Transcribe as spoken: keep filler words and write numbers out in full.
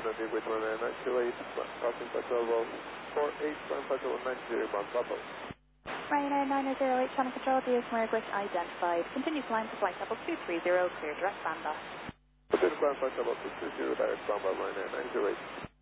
Kennedy with runway nine two eight, crossing Flight level four eight, climb Flight level nine zero one, Bravo. Ryanair nine zero eight, Channel Control, D S Margaret identified. Continue climb to flight level two three zero, clear direct bandpass. Continue climb Flight level two three zero, direct bandpass, Ryanair nine zero eight.